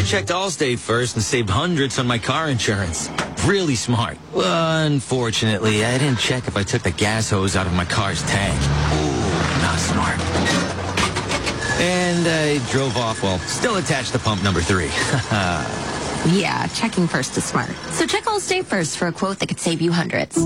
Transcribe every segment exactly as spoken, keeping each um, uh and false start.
checked Allstate first and saved hundreds on my car insurance. Really smart. Well, unfortunately, I didn't check if I took the gas hose out of my car's tank. Ooh, not smart. And I drove off while still attached to pump number three. Yeah, checking first is smart. So check Allstate first for a quote that could save you hundreds.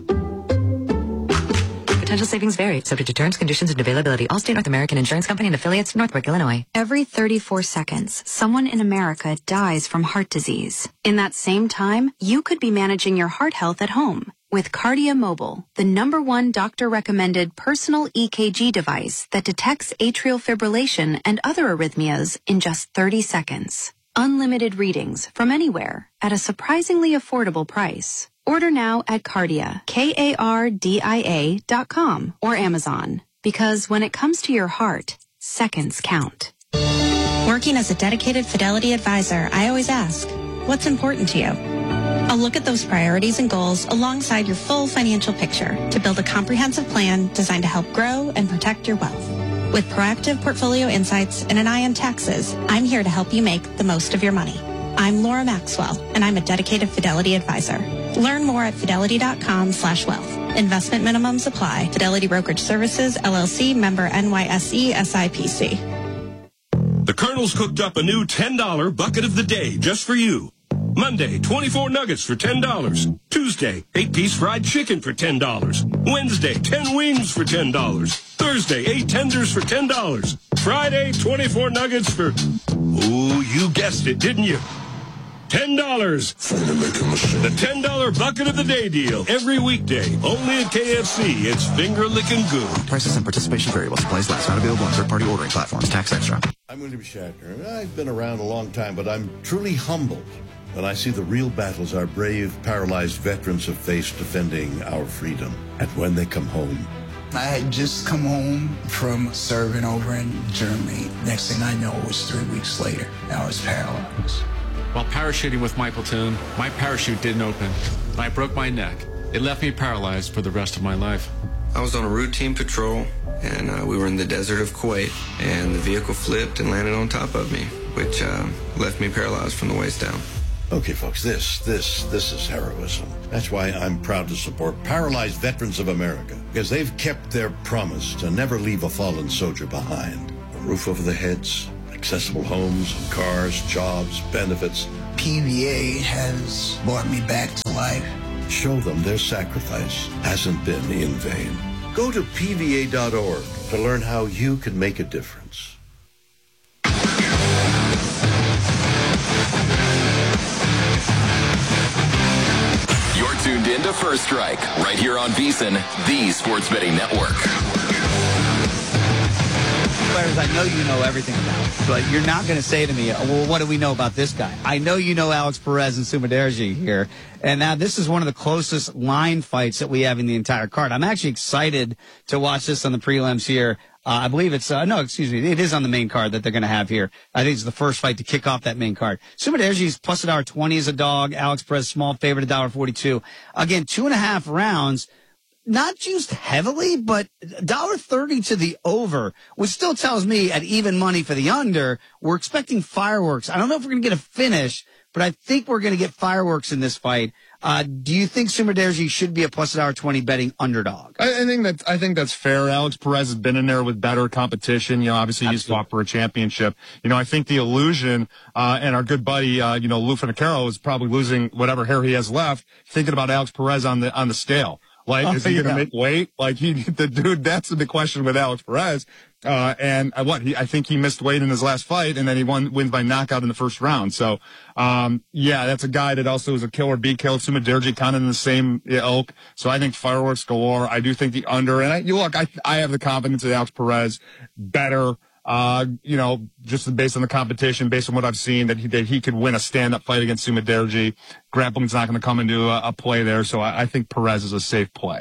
Potential savings vary, subject to terms, conditions, and availability. Allstate North American Insurance Company and affiliates, Northbrook, Illinois. Every thirty-four seconds, someone in America dies from heart disease. In that same time, you could be managing your heart health at home with Cardia Mobile, the number one doctor-recommended personal E K G device that detects atrial fibrillation and other arrhythmias in just thirty seconds. Unlimited readings from anywhere at a surprisingly affordable price. Order now at Cardia, K A R D I A dot com or Amazon. Because when it comes to your heart, seconds count. Working as a dedicated Fidelity advisor, I always ask, what's important to you? I'll look at those priorities and goals alongside your full financial picture to build a comprehensive plan designed to help grow and protect your wealth. With proactive portfolio insights and an eye on taxes, I'm here to help you make the most of your money. I'm Laura Maxwell, and I'm a dedicated Fidelity advisor. Learn more at fidelity.com slash wealth. Investment minimums apply. Fidelity Brokerage Services, L L C, member N Y S E, S I P C. The Colonel's cooked up a new ten dollar bucket of the day just for you. Monday, twenty-four nuggets for ten dollars. Tuesday, eight-piece fried chicken for ten dollars. Wednesday, ten wings for ten dollars. Thursday, eight tenders for ten dollars. Friday, twenty-four nuggets for... Ooh, you guessed it, didn't you? ten dollars. The ten dollar bucket of the day deal. Every weekday. Only at K F C. It's finger-licking good. Prices and participation vary while supplies last. Not available on third-party ordering platforms. Tax extra. I'm William Shatner. I've been around a long time, but I'm truly humbled when I see the real battles our brave, paralyzed veterans have faced defending our freedom. And when they come home, I had just come home from serving over in Germany. Next thing I know, it was three weeks later. I was paralyzed. While parachuting with my platoon, my parachute didn't open. I broke my neck. It left me paralyzed for the rest of my life. I was on a routine patrol, and uh, we were in the desert of Kuwait, and the vehicle flipped and landed on top of me, which uh, left me paralyzed from the waist down. Okay, folks, this, this, this is heroism. That's why I'm proud to support Paralyzed Veterans of America, because they've kept their promise to never leave a fallen soldier behind. A roof over their heads, accessible homes, cars, jobs, benefits. P V A has brought me back to life. Show them their sacrifice hasn't been in vain. Go to P V A dot org to learn how you can make a difference. You're tuned in to First Strike, right here on VEASAN, the Sports Betting Network. Players I know you know everything about, but you're not going to say to me, well, what do we know about this guy? I know you know Alex Perez and Sumudaerji here, and now this is one of the closest line fights that we have in the entire card. I'm actually excited to watch this on the prelims here. Uh, I believe it's, uh, no, excuse me, it is on the main card that they're going to have here. I think it's the first fight to kick off that main card. Sumudaerji's plus one dollar twenty as a dog. Alex Perez, small favorite, one dollar forty-two. Again, two and a half rounds. Not juiced heavily, but one dollar thirty to the over, which still tells me at even money for the under, we're expecting fireworks. I don't know if we're going to get a finish, but I think we're going to get fireworks in this fight. Uh, do you think Sumudaerji should be a plus one dollar twenty betting underdog? I, I think that I think that's fair. Alex Perez has been in there with better competition. You know, obviously he's fought for a championship. You know, I think the illusion uh, and our good buddy, uh, you know, Lou Finocchiaro is probably losing whatever hair he has left, thinking about Alex Perez on the on the scale. Like, oh, is he yeah. going to make weight? Like, he, the dude, that's the question with Alex Perez. Uh, and uh, what, he, I think he missed weight in his last fight, and then he won, wins by knockout in the first round. So, um, yeah, that's a guy that also is a killer, be killed. Sumudaerji kind of in the same ilk. So I think fireworks galore. I do think the under, and I, you look, I, I have the confidence that Alex Perez better. Uh, you know, just based on the competition, based on what I've seen, that he, that he could win a stand-up fight against Sumudaerji. Grappling's not going to come into a, a play there, so I, I think Perez is a safe play.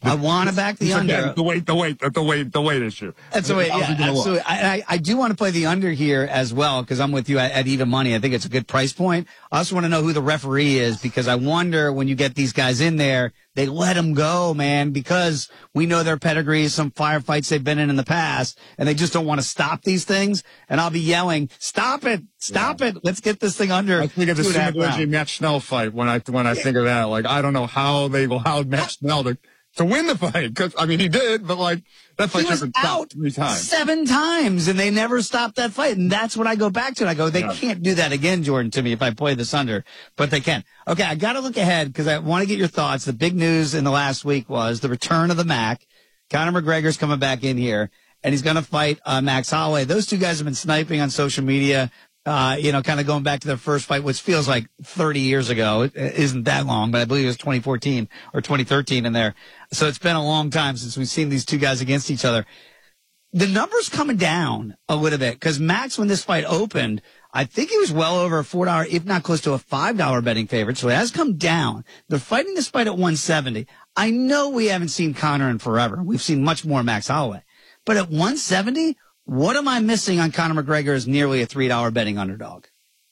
I want to back the under. Again, the weight, the weight, the weight, the weight issue. That's the way. Yeah, absolutely. I, I, I do want to play the under here as well because I'm with you at, at even money. I think it's a good price point. I also want to know who the referee is because I wonder when you get these guys in there, they let them go, man, because we know their pedigrees, some firefights they've been in in the past, and they just don't want to stop these things. And I'll be yelling, "Stop it! Stop yeah. it! Let's get this thing under." I think of the Summerlin Matt Schnell fight when I when I yeah. think of that. Like I don't know how they allowed Matt Schnell to. To win the fight, because I mean he did, but like that fight was took out three times, seven times, and they never stopped that fight. And that's what I go back to. And I go, they yeah. can't do that again, Jordan, to me if I play this under, but they can. Okay, I got to look ahead because I want to get your thoughts. The big news in the last week was the return of the Mac. Conor McGregor's coming back in here, and he's going to fight uh, Max Holloway. Those two guys have been sniping on social media. Uh, you know, kind of going back to their first fight, which feels like thirty years ago. It isn't that long, but I believe it was twenty fourteen or twenty thirteen in there. So it's been a long time since we've seen these two guys against each other. The number's coming down a little bit because Max, when this fight opened, I think he was well over a four dollar, if not close to a five dollar betting favorite. So it has come down. They're fighting this fight at one seventy. I know we haven't seen Conor in forever. We've seen much more Max Holloway. But at one seventy, what am I missing on Conor McGregor as nearly a three dollar betting underdog?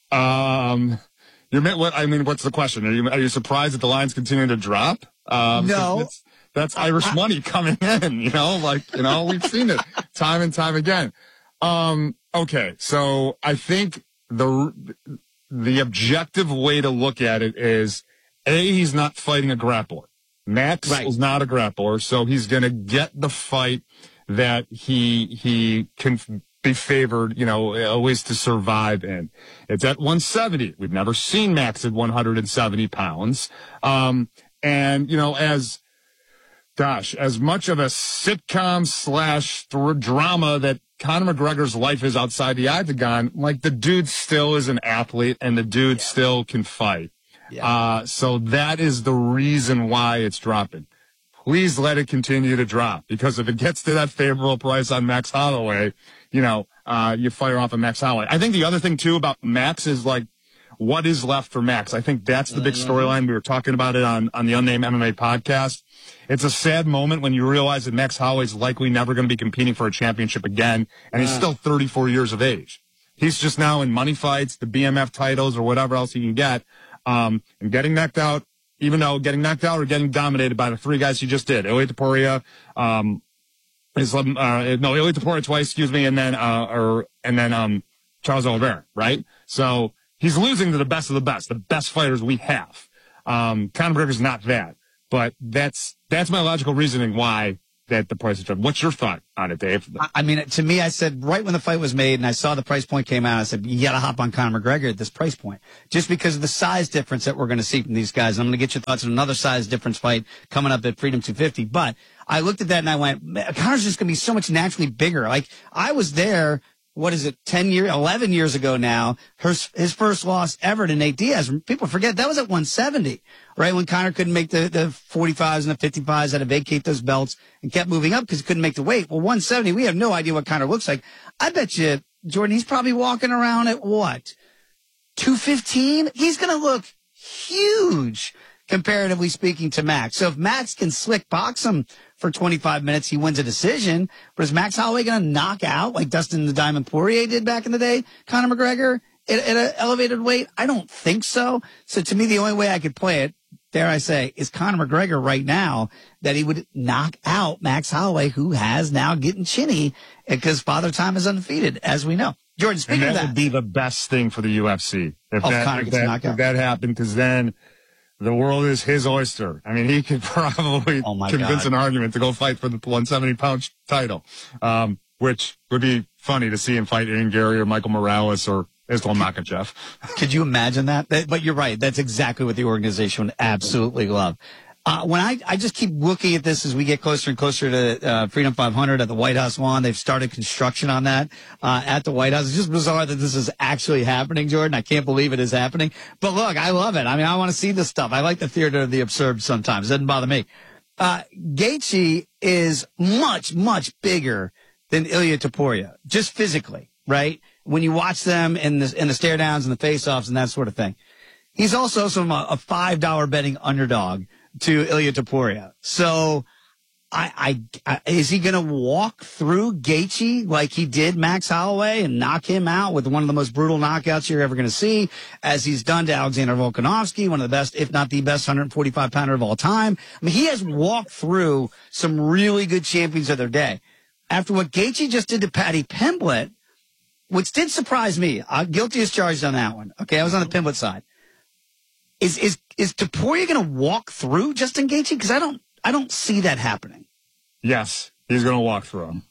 Um, you're what? I mean, what's the question? Are you are you surprised that the line's continuing to drop? Um, no, that's, that's Irish I, money coming in. You know, like you know, we've seen it time and time again. Um, okay, so I think the the objective way to look at it is A, he's not fighting a grappler. Max right. is not a grappler, so he's going to get the fight that he he can be favored, you know, always to survive in. It's at one seventy. We've never seen Max at one hundred seventy pounds. Um, and, you know, as, gosh, as much of a sitcom slash th- drama that Conor McGregor's life is outside the octagon, like the dude still is an athlete and the dude yeah. still can fight. Yeah. Uh, so that is the reason why it's dropping. Please let it continue to drop because if it gets to that favorable price on Max Holloway, you know, uh, you fire off a Max Holloway. I think the other thing too about Max is like, what is left for Max? I think that's the big storyline. We were talking about it on, on the Unnamed M M A podcast. It's a sad moment when you realize that Max Holloway's likely never going to be competing for a championship again. And he's still thirty-four years of age. He's just now in money fights, the B M F titles or whatever else he can get. Um, and getting knocked out. Even though getting knocked out or getting dominated by the three guys he just did, Ilia Topuria, um, Islam, uh, no, Ilia Topuria twice, excuse me, and then, uh, or, and then, um, Charles Oliveira, right? So he's losing to the best of the best, the best fighters we have. Um, Conor McGregor's not that, but that's, that's my logical reasoning why that the price is dropped. What's your thought on it, Dave? I mean, to me, I said right when the fight was made and I saw the price point came out, I said, you got to hop on Conor McGregor at this price point just because of the size difference that we're going to see from these guys. I'm going to get your thoughts on another size difference fight coming up at Freedom two fifty. But I looked at that and I went, Conor's just going to be so much naturally bigger. Like I was there. What is it, ten years, eleven years ago now, his, his first loss ever to Nate Diaz. People forget that was at one seventy, right? When Conor couldn't make the, the forty-fives and the fifty-fives, had to vacate those belts and kept moving up because he couldn't make the weight. Well, one seventy, we have no idea what Conor looks like. I bet you, Jordan, he's probably walking around at what? two fifteen? He's going to look huge, comparatively speaking, to Max. So if Max can slick box him for twenty-five minutes, he wins a decision. But is Max Holloway going to knock out like Dustin the Diamond Poirier did back in the day, Conor McGregor, at, at an elevated weight? I don't think so. So to me, the only way I could play it, dare I say, is Conor McGregor right now that he would knock out Max Holloway, who has now getting chinny because Father Time is undefeated, as we know. Jordan, speaking and that of that. would be the best thing for the U F C. If, oh, that, Conor if, gets that, knocked out. if that happened, because then the world is his oyster. I mean, he could probably oh convince God. an argument to go fight for the one seventy pound title, um, which would be funny to see him fight Ian Gary or Michael Morales or Islam Makhachev. Could you imagine that? that? But you're right. That's exactly what the organization would absolutely love. Uh, when I, I just keep looking at this as we get closer and closer to uh, Freedom five hundred at the White House lawn. They've started construction on that uh, at the White House. It's just bizarre that this is actually happening, Jordan. I can't believe it is happening. But look, I love it. I mean, I want to see this stuff. I like the theater of the absurd sometimes. It doesn't bother me. Uh, Gaethje is much, much bigger than Ilia Topuria, just physically, right? When you watch them in the, in the stare downs and the face-offs and that sort of thing. He's also some, a five dollar betting underdog to Ilia Topuria. So I, I, I is he going to walk through Gaethje like he did Max Holloway and knock him out with one of the most brutal knockouts you're ever going to see, as he's done to Alexander Volkanovski, one of the best, if not the best, one forty-five pounder of all time? I mean, he has walked through some really good champions of their day. After what Gaethje just did to Paddy Pimblett, which did surprise me, I'm guilty as charged on that one. Okay, I was on the Pimblett side. Is is is Topuria going to walk through Justin Gaethje? Because I don't. I don't see that happening. Yes, he's going to walk through him.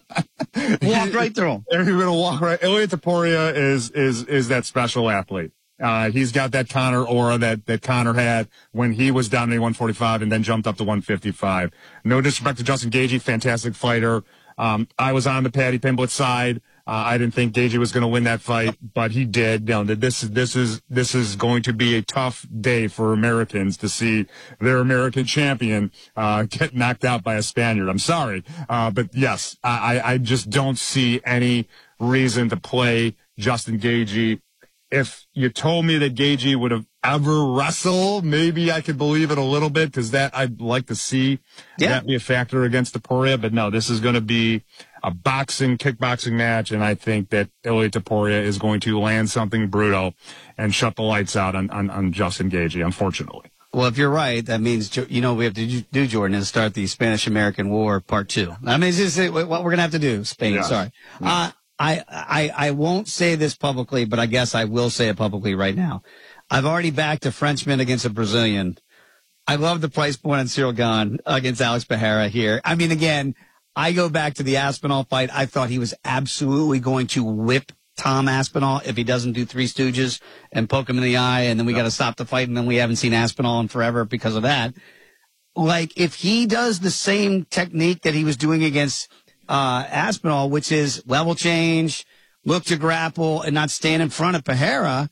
Walk right through him. He's going to walk right. Ilia Topuria is is is that special athlete. Uh, he's got that Conor aura that that Conor had when he was down to one forty-five and then jumped up to one fifty-five. No disrespect to Justin Gaethje, fantastic fighter. Um, I was on the Paddy Pimblett side. Uh, I didn't think Gaethje was going to win that fight, but he did. You know, this this is this is going to be a tough day for Americans to see their American champion uh, get knocked out by a Spaniard. I'm sorry, uh, but yes, I, I just don't see any reason to play Justin Gaethje. If you told me that Gaethje would have ever wrestled, maybe I could believe it a little bit, because that I'd like to see yeah. that be a factor against Topuria. But no, this is going to be a boxing, kickboxing match, and I think that Ilia Topuria is going to land something brutal and shut the lights out on, on, on Justin Gaethje, unfortunately. Well, if you're right, that means, you know, we have to do, Jordan, is start the Spanish-American War Part Two. I mean, it's just what we're going to have to do, Spain, yeah. sorry. Yeah. Uh, I, I, I won't say this publicly, but I guess I will say it publicly right now. I've already backed a Frenchman against a Brazilian. I love the price point on Cyril Gane against Alex Pereira here. I mean, again, I go back to the Aspinall fight. I thought he was absolutely going to whip Tom Aspinall if he doesn't do Three Stooges and poke him in the eye, and then we got to stop the fight, and then we haven't seen Aspinall in forever because of that. Like, if he does the same technique that he was doing against uh Aspinall, which is level change, look to grapple, and not stand in front of Pereira,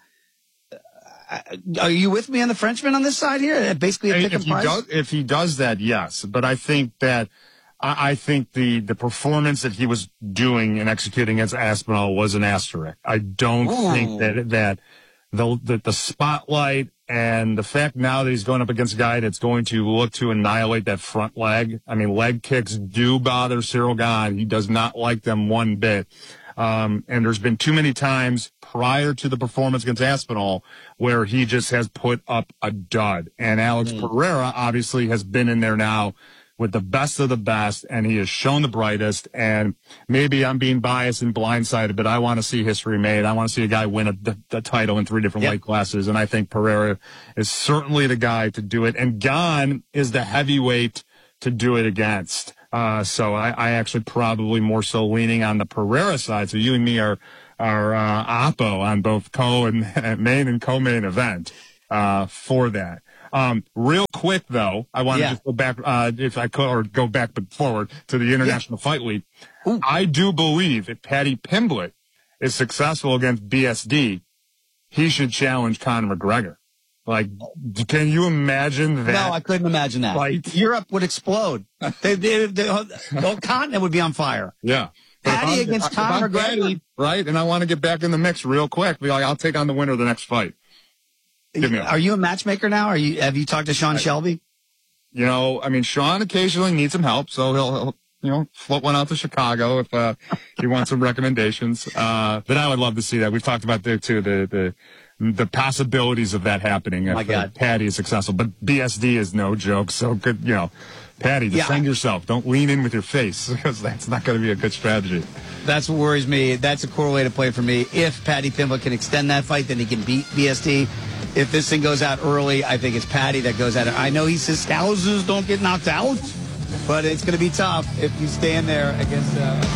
are you with me on the Frenchman on this side here? Basically, a pick if, he price? does, if he does that, yes. But I think that I, I think the the performance that he was doing and executing against Aspinall was an asterisk. I don't Ooh. think that that the, the the spotlight and the fact now that he's going up against a guy that's going to look to annihilate that front leg. I mean, leg kicks do bother Cyril Gane. He does not like them one bit. Um, and there's been too many times prior to the performance against Aspinall where he just has put up a dud. And Alex mm. Pereira obviously has been in there now with the best of the best, and he has shown the brightest. And maybe I'm being biased and blindsided, but I want to see history made. I want to see a guy win a, the, the title in three different yep. weight classes, and I think Pereira is certainly the guy to do it. And Gane is the heavyweight to do it against. Uh, so I, I actually probably more so leaning on the Pereira side. So you and me are are uh, oppo on both co and, and main and co-main event uh, for that. Um, real quick though, I want to yeah. just go back, uh, if I could, or go back but forward to the International yeah. Fight League. Ooh. I do believe if Paddy Pimblett is successful against B S D, he should challenge Conor McGregor. Like, can you imagine that? No, I couldn't imagine that. Like, Europe would explode. they, they, they, the whole continent would be on fire. Yeah. Paddy against Conor McGregor. Paddy, right? And I want to get back in the mix real quick. Be like, I'll take on the winner of the next fight. Give me Are you a matchmaker now? Are you? Have you talked to Sean I, Shelby? You know, I mean, Sean occasionally needs some help, so he'll, he'll you know, float one out to Chicago if uh, he wants some recommendations. Uh, but I would love to see that. We've talked about there too the the the possibilities of that happening. Oh my if God. Uh, Paddy is successful, but B S D is no joke. So good, you know, Paddy, defend yeah. yourself. Don't lean in with your face because that's not going to be a good strategy. That's what worries me. That's a correlated play for me. If Paddy Pimblett can extend that fight, then he can beat B S D. If this thing goes out early, I think it's Paddy that goes out. I know he says Scousers don't get knocked out, but it's going to be tough if you stand there against.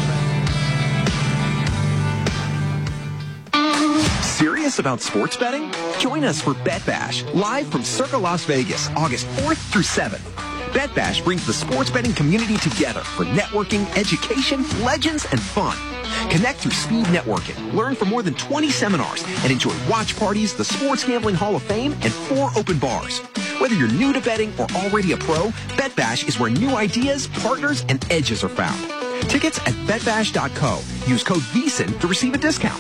Uh... Serious about sports betting? Join us for Bet Bash, live from Circa Las Vegas, August fourth through seventh. Bet Bash brings the sports betting community together for networking, education, legends, and fun. Connect through speed networking, learn from more than twenty seminars, and enjoy watch parties, the Sports Gambling Hall of Fame, and four open bars. Whether you're new to betting or already a pro, Bet Bash is where new ideas, partners, and edges are found. Tickets at bet bash dot co. Use code V S I N to receive a discount.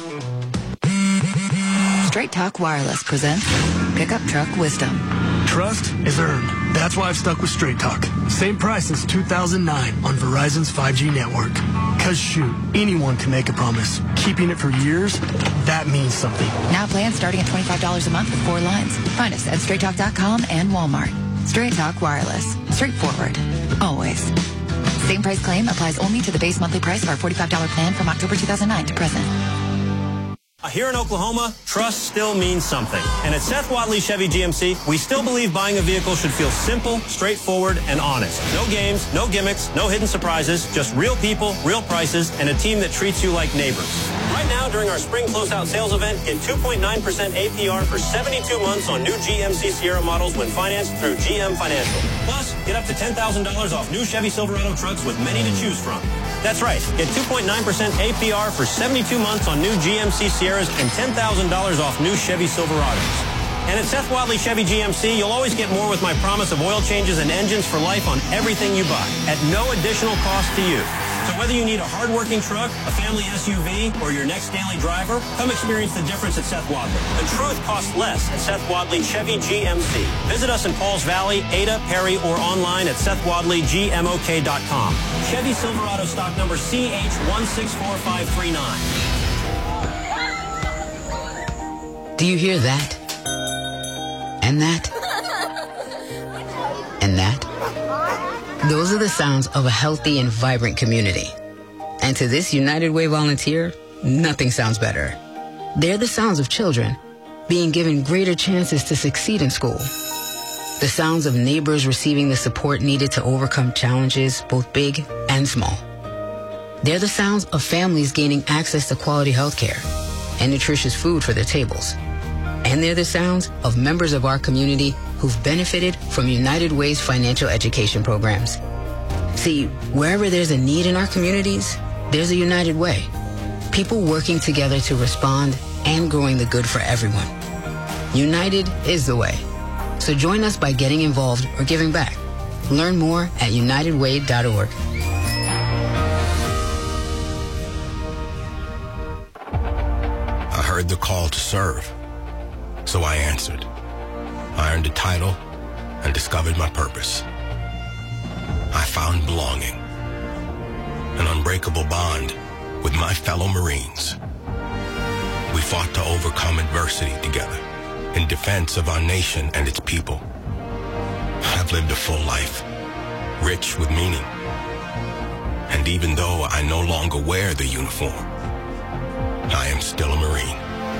Straight Talk Wireless presents Pickup Truck Wisdom. Trust is earned, That's why I've stuck with Straight Talk. Same price since two thousand nine on Verizon's five G network. Cause shoot, anyone can make a promise. Keeping it for years, that means something. Now plans starting at twenty-five dollars a month with four lines. Find us at straight talk dot com and Walmart. Straight Talk Wireless. Straightforward. Always. Same price claim applies only to the base monthly price of our forty-five dollars plan from October two thousand nine to present. Here in Oklahoma, trust still means something. And at Seth Wadley Chevy G M C, we still believe buying a vehicle should feel simple, straightforward, and honest. No games, no gimmicks, no hidden surprises, just real people, real prices, and a team that treats you like neighbors. Right now, during our spring closeout sales event, get two point nine percent A P R for seventy-two months on new G M C Sierra models when financed through G M Financial. Plus, get up to ten thousand dollars off new Chevy Silverado trucks with many to choose from. That's right. Get two point nine percent A P R for seventy-two months on new G M C Sierras and ten thousand dollars off new Chevy Silverados. And at Seth Wadley Chevy G M C, you'll always get more with my promise of oil changes and engines for life on everything you buy at no additional cost to you. So whether you need a hard-working truck, a family S U V, or your next daily driver, come experience the difference at Seth Wadley. The truth costs less at Seth Wadley Chevy G M C. Visit us in Pauls Valley, Ada, Perry, or online at seth wadley g m o k dot com. Chevy Silverado stock number C H one six four five three nine. Do you hear that? And that? And that? Those are the sounds of a healthy and vibrant community. And to this United Way volunteer, nothing sounds better. They're the sounds of children being given greater chances to succeed in school. The sounds of neighbors receiving the support needed to overcome challenges, both big and small. They're the sounds of families gaining access to quality health care and nutritious food for their tables. And they're the sounds of members of our community who've benefited from United Way's financial education programs. See, wherever there's a need in our communities, there's a United Way. People working together to respond and growing the good for everyone. United is the way. So join us by getting involved or giving back. Learn more at united way dot org. I heard the call to serve, so I answered. I earned a title and discovered my purpose. I found belonging, an unbreakable bond with my fellow Marines. We fought to overcome adversity together in defense of our nation and its people. I've lived a full life, rich with meaning. And even though I no longer wear the uniform, I am still a Marine.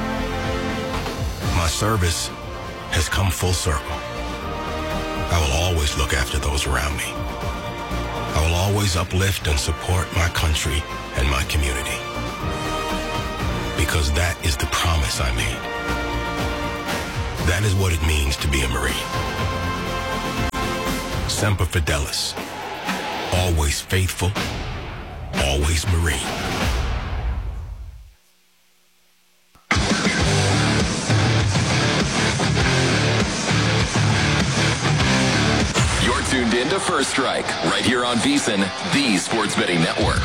My service has come full circle. I will always look after those around me. I will always uplift and support my country and my community. Because that is the promise I made. That is what it means to be a Marine. Semper Fidelis. Always faithful. Always Marine. You're tuned in to First Strike, right here on VEASAN, the Sports Betting Network.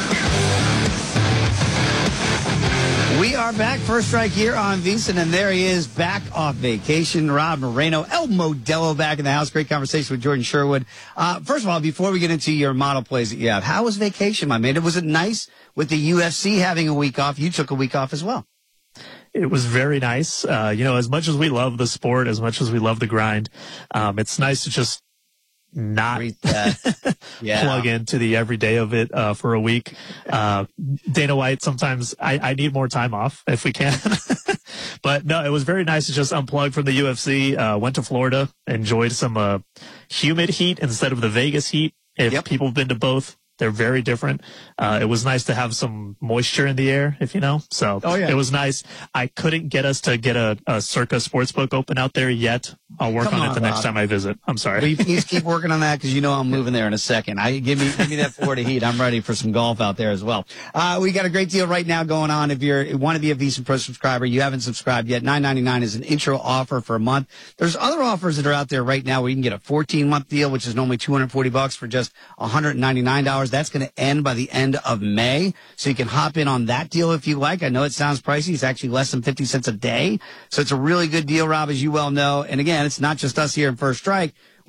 We are back, First Strike here on VEASAN, and there he is, back off vacation. Rob Moreno, El Modelo back in the house. Great conversation with Jordan Sherwood. Uh, first of all, before we get into your model plays that you have, how was vacation, my man? Was it nice with the U F C having a week off? You took a week off as well. It was very nice. Uh, you know, as much as we love the sport, as much as we love the grind, um, it's nice to just not yeah. plug into the everyday of it uh, for a week. Uh, Dana White, sometimes I, I need more time off if we can. But no, it was very nice to just unplug from the U F C. Uh, went to Florida, enjoyed some uh, humid heat instead of the Vegas heat. If yep. people have been to both, they're very different. Uh, it was nice to have some moisture in the air, if you know. So oh, yeah. it was nice. I couldn't get us to get a, a Circa Sportsbook open out there yet. I'll work on, on it the Rob. next time I visit. I'm sorry. Will you please keep working on that, because you know I'm moving there in a second. I give me give me that Florida heat. I'm ready for some golf out there as well. Uh, we got a great deal right now going on. If you want to be a VEASAN Pro subscriber, you haven't subscribed yet, nine ninety-nine is an intro offer for a month. There's other offers that are out there right now where you can get a fourteen month deal, which is normally two hundred forty bucks for just one hundred ninety-nine dollars. That's going to end by the end of May. So you can hop in on that deal if you like. I know it sounds pricey. It's actually less than fifty cents a day. So it's a really good deal, Rob, as you well know. And again, it's not just us here in First Strike.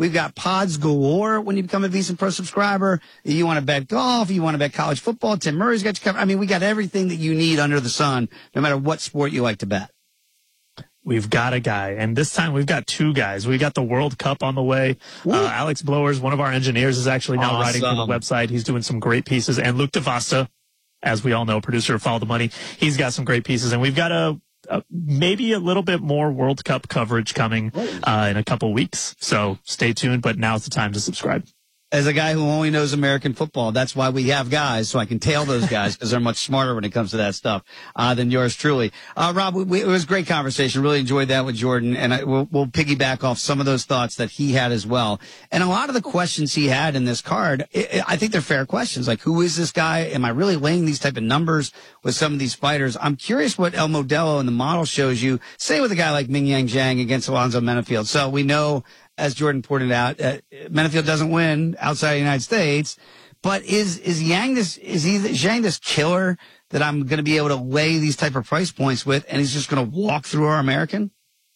We've got pods galore when you become a VSiN Pro subscriber. You want to bet golf, you want to bet college football, Tim Murray's got you covered. I mean, we got everything that you need under the sun, no matter what sport you like to bet. We've got a guy, and this time we've got two guys. We got the World Cup on the way. Uh, Alex Blowers, one of our engineers, is actually now Awesome. writing for the website. He's doing some great pieces. And Luke DeVasta, as we all know, producer of Follow the Money, he's got some great pieces. And we've got a, a maybe a little bit more World Cup coverage coming uh, in a couple weeks. So stay tuned, but now's the time to subscribe. As a guy who only knows American football, that's why we have guys, so I can tail those guys because they're much smarter when it comes to that stuff uh, than yours truly. Uh, Rob, we, we, it was a great conversation. Really enjoyed that with Jordan, and I, we'll, we'll piggyback off some of those thoughts that he had as well. And a lot of the questions he had in this card, it, it, I think they're fair questions. Like, who is this guy? Am I really laying these type of numbers with some of these fighters? I'm curious what El Modelo and the model shows you, say with a guy like Ming Yang Zhang against Alonzo Menafield. So we know, as Jordan pointed out, uh, Menafield doesn't win outside the United States, but is is Yang this is he Zhang this killer that I'm going to be able to lay these type of price points with, and he's just going to walk through our American?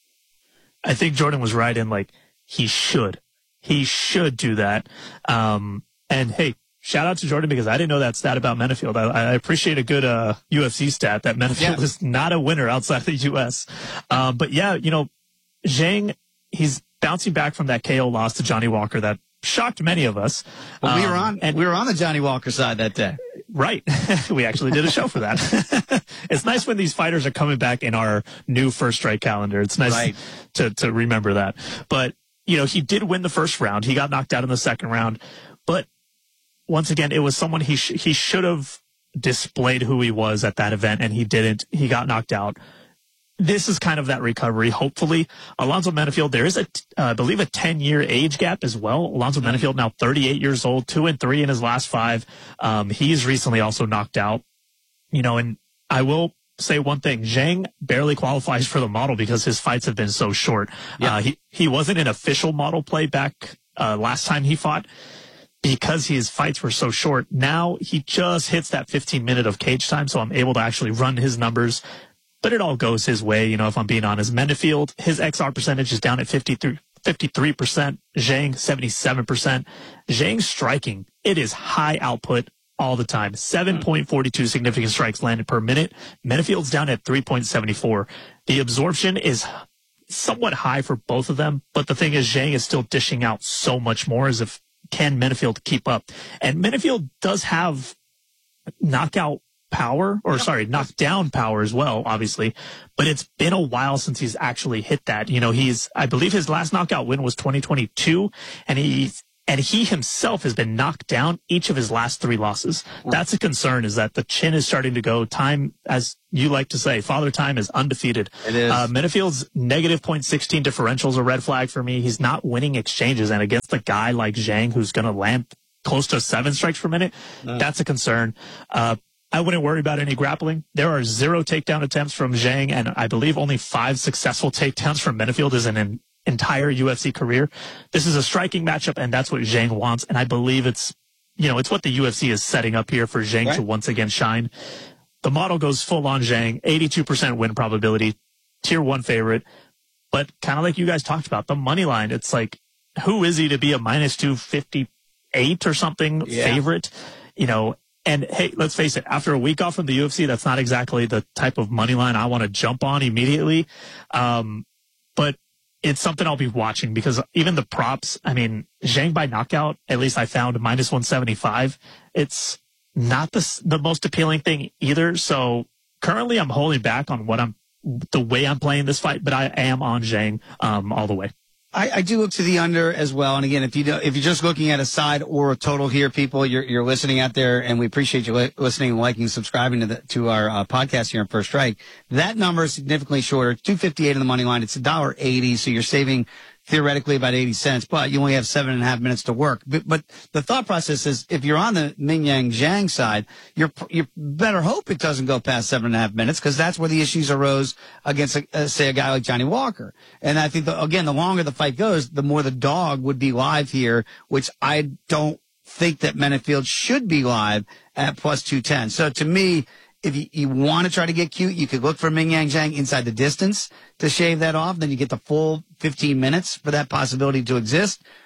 I think Jordan was right in, like, he should. He should do that. Um, and, hey, shout out to Jordan because I didn't know that stat about Menafield. I, I appreciate a good uh, U F C stat that Menafield yeah. is not a winner outside of the U S. Um, but, yeah, you know, Zhang, he's bouncing back from that K O loss to Johnny Walker that shocked many of us. Well, we um, were on and we were on the Johnny Walker side that day. Right. We actually did a show for that. It's nice when these fighters are coming back in our new First Strike calendar. It's nice right. to, to remember that. But, you know, he did win the first round. He got knocked out in the second round. But once again, it was someone he sh- he should have displayed who he was at that event, and he didn't. He got knocked out. This is kind of that recovery, hopefully. Alonzo Menafield, there is, a, uh, I believe, a ten-year age gap as well. Alonzo Menafield, now thirty-eight years old, two and three in his last five. Um, he's recently also knocked out. You know, and I will say one thing. Zhang barely qualifies for the model because his fights have been so short. Yeah. Uh, he, he wasn't an official model play back uh, last time he fought because his fights were so short. Now he just hits that fifteen minute of cage time, so I'm able to actually run his numbers. But it all goes his way, you know, if I'm being honest. Menafield, his X R percentage is down at fifty-three percent. Zhang, seventy-seven percent. Zhang's striking, it is high output all the time. seven point four two significant strikes landed per minute. Menafield's down at three point seven four. The absorption is somewhat high for both of them, but the thing is, Zhang is still dishing out so much more as if can Menafield keep up. And Menafield does have knockout power, or sorry, knockdown power as well, obviously, but it's been a while since he's actually hit that. You know, he's, I believe his last knockout win was twenty twenty-two, and he's, and he himself has been knocked down each of his last three losses. That's a concern, is that the chin is starting to go. Time, as you like to say, father time is undefeated. It is. Uh, Menafield's negative point one six differential is a red flag for me. He's not winning exchanges, and against a guy like Zhang, who's going to land close to seven strikes per minute, no. that's a concern. Uh, I wouldn't worry about any grappling. There are zero takedown attempts from Zhang, and I believe only five successful takedowns from Menafield as an entire U F C career. This is a striking matchup, and that's what Zhang wants, and I believe it's, you know, it's what the U F C is setting up here for Zhang right. to once again shine. The model goes full on Zhang, eighty-two percent win probability, tier one favorite, but kind of like you guys talked about, the money line, it's like, who is he to be a minus two fifty-eight or something yeah. favorite? You know, and hey, let's face it, after a week off from the U F C, that's not exactly the type of money line I want to jump on immediately. Um, but it's something I'll be watching, because even the props, I mean, Zhang by knockout, at least I found minus one seventy-five. It's not the, the most appealing thing either. So currently I'm holding back on what I'm, the way I'm playing this fight, but I am on Zhang, um, all the way. I, I do look to the under as well. And again, if you do, if you're just looking at a side or a total here, people, you're, you're listening out there, and we appreciate you li- listening, liking, subscribing to the, to our uh, podcast here on First Strike. That number is significantly shorter, two fifty-eight on the money line. It's one dollar eighty, so you're saving theoretically about eighty cents, but you only have seven and a half minutes to work. But, but the thought process is, if you're on the Ming Yang Zhang side, you're, you better hope it doesn't go past seven and a half minutes, because that's where the issues arose against, a, uh, say, a guy like Johnny Walker. And I think, the, again, the longer the fight goes, the more the dog would be live here, which I don't think that Menafield should be live at plus two ten. So to me, if you, you want to try to get cute, you could look for Ming Yang Zhang inside the distance to shave that off. Then you get the full fifteen minutes for that possibility to exist.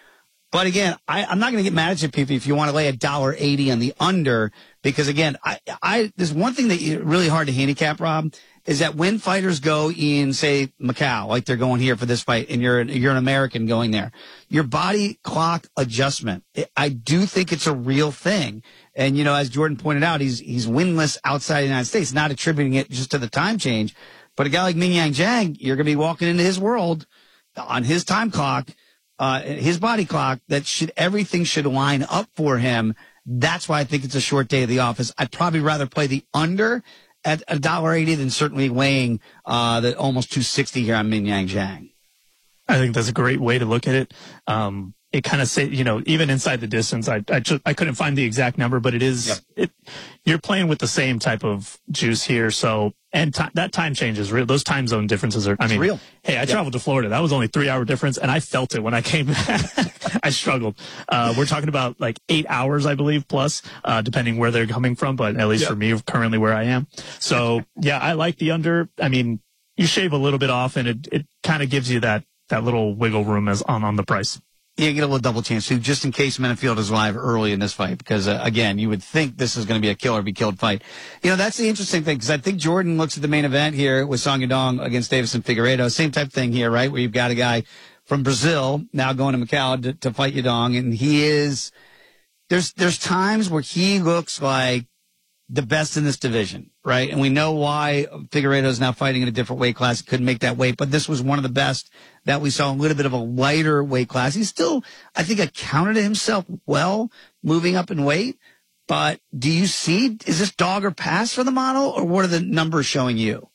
But again, I, I'm not going to get mad at you, P P, if you want to lay a dollar eighty on the under, because again, I, I there's one thing that is really hard to handicap, Rob, is that when fighters go in, say, Macau, like they're going here for this fight, and you're you're an American going there, your body clock adjustment, I do think it's a real thing. And you know, as Jordan pointed out, he's he's winless outside the United States, not attributing it just to the time change. But a guy like Mingyang Zhang, you're going to be walking into his world on his time clock. Uh, his body clock, that should, everything should line up for him. That's why I think it's a short day of the office. I'd probably rather play the under at a dollar eighty than certainly weighing, uh, the almost two sixty here on Mingyang Zhang. I think that's a great way to look at it. Um, it kind of say, you know, even inside the distance, I, I, just, I couldn't find the exact number, but it is, yep. it, you're playing with the same type of juice here. So, and t- that time change is real. Those time zone differences are, I it's mean, real. Hey, I yep. traveled to Florida. That was only three hour difference. And I felt it when I came back. I struggled. Uh, we're talking about like eight hours, I believe, plus, uh, depending where they're coming from. But at least yep. for me, currently where I am. So yeah, I like the under. I mean, you shave a little bit off and it, it kind of gives you that, that little wiggle room as on, on the price. Yeah, you get a little double chance too, just in case Menifield is live early in this fight, because uh, again, you would think this is going to be a kill or be killed fight. You know, that's the interesting thing, because I think Jordan looks at the main event here with Song Yadong against Davison Figueiredo. Same type of thing here, right? Where you've got a guy from Brazil now going to Macau to, to fight Yadong, and he is there's there's times where he looks like the best in this division, right? And we know why Figueiredo is now fighting in a different weight class. He couldn't make that weight, but this was one of the best that we saw, a little bit of a lighter weight class. He still, I think, accounted himself well moving up in weight. But do you see, is this dog or pass for the model, or what are the numbers showing you?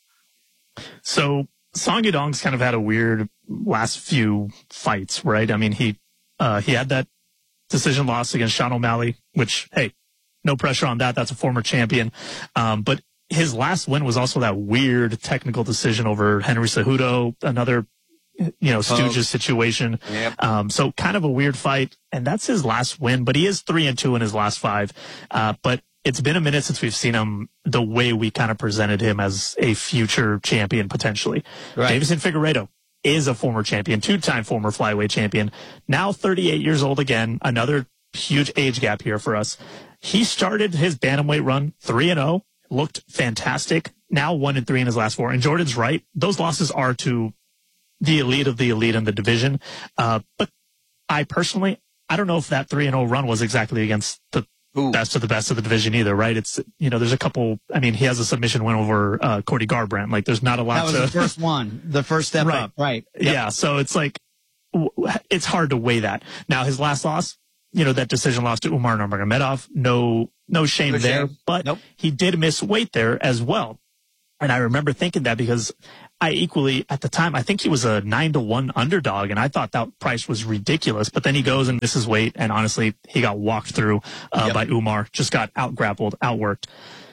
So Song Yadong's kind of had a weird last few fights, right? I mean, he, uh, he had that decision loss against Sean O'Malley, which, hey, no pressure on that. That's a former champion. Um, but his last win was also that weird technical decision over Henry Cejudo, another, you know, Stooges oh. situation. Yep. Um, so kind of a weird fight. And that's his last win, but he is three and two in his last five. Uh, but it's been a minute since we've seen him the way we kind of presented him as a future champion, potentially. Right. Davison Figueiredo is a former champion, two-time former flyweight champion, now thirty-eight years old again, another huge age gap here for us. He started his bantamweight run three and oh, looked fantastic. Now one and three in his last four. And Jordan's right. Those losses are to the elite of the elite in the division. Uh, but I personally, I don't know if that three and oh run was exactly against the Ooh. best of the best of the division either, right? It's, you know, there's a couple, I mean, he has a submission win over uh, Cody Garbrandt. Like, there's not a lot to... That was to, the first one, the first step right. up, right? Yep. Yeah, so it's like, it's hard to weigh that. Now, his last loss, you know, that decision loss to Umar Nurmagomedov, no, no shame no there, shame. but nope. he did miss weight there as well. And I remember thinking that because I equally, at the time, I think he was a nine to one underdog, and I thought that price was ridiculous. But then he goes and misses weight, and honestly, he got walked through uh, yep. by Umar, just got out-grappled, outworked.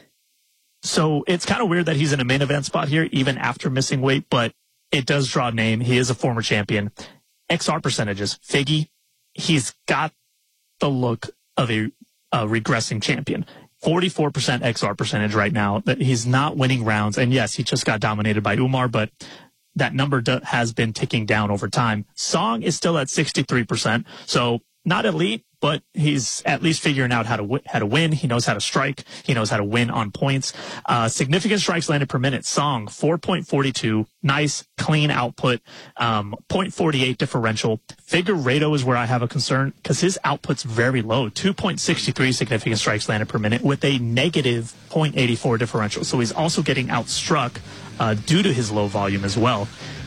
So it's kind of weird that he's in a main event spot here, even after missing weight, but it does draw a name. He is a former champion. X R percentages, Figgy, he's got the look of a, a regressing champion. forty-four percent X R percentage right now. That he's not winning rounds. And yes, he just got dominated by Umar, but that number do, has been ticking down over time. Song is still at sixty-three percent. So not elite, but he's at least figuring out how to w- how to win. He knows how to strike. He knows how to win on points. Uh, significant strikes landed per minute. Song, four point four two. Nice, clean output. Um, zero point four eight differential. Figueiredo is where I have a concern because his output's very low. two point six three significant strikes landed per minute with a negative zero point eight four differential. So he's also getting outstruck uh, due to his low volume as well.